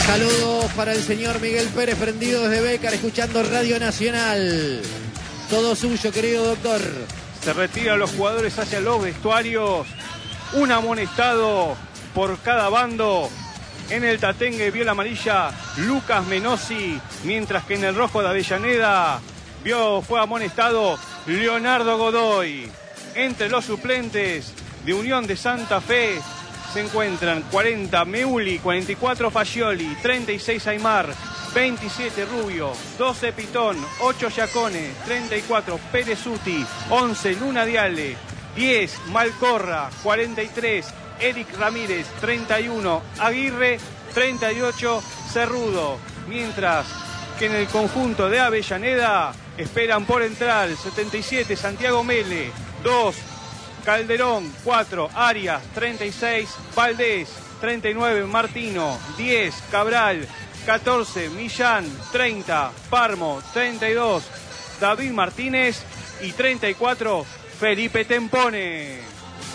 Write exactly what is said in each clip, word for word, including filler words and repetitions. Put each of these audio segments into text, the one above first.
Saludos para el señor Miguel Pérez, prendido desde Bécar, escuchando Radio Nacional. Todo suyo, querido doctor. Se retiran los jugadores hacia los vestuarios. Un amonestado por cada bando. En el tatengue vio la amarilla Lucas Menossi, mientras que en el rojo de Avellaneda vio, fue amonestado Leonardo Godoy. Entre los suplentes de Unión de Santa Fe se encuentran cuarenta Meuli, cuarenta y cuatro Fagioli, treinta y seis Aymar, veintisiete Rubio, doce Pitón, ocho Giacone, treinta y cuatro Perezuti, once Luna Diale, diez Malcorra, cuarenta y tres Eric Ramírez, treinta y uno Aguirre, treinta y ocho Cerrudo. Mientras que en el conjunto de Avellaneda esperan por entrar setenta y siete Santiago Mele, dos Calderón, cuatro Arias, treinta y seis Valdés, treinta y nueve Martino, diez Cabral, catorce Millán, treinta Parmo, treinta y dos David Martínez y treinta y cuatro Felipe Tempone.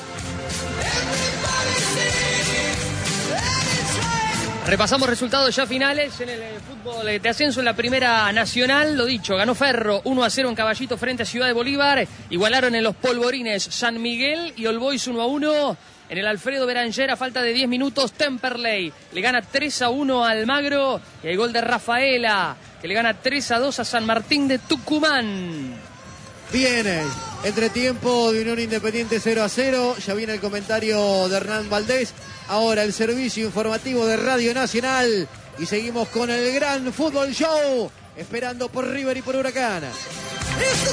Repasamos resultados ya finales en el fútbol de ascenso en la Primera Nacional. Lo dicho, ganó Ferro uno a cero en Caballito frente a Ciudad de Bolívar. Igualaron en los polvorines San Miguel y All Boys uno a uno. En el Alfredo Beranger, a falta de diez minutos, Temperley le gana tres a uno a Almagro. Y el gol de Rafaela, que le gana tres a dos a San Martín de Tucumán. Viene entretiempo de Unión Independiente cero a cero. Ya viene el comentario de Hernán Valdés. Ahora el servicio informativo de Radio Nacional. Y seguimos con el gran Fútbol Show. Esperando por River y por Huracán.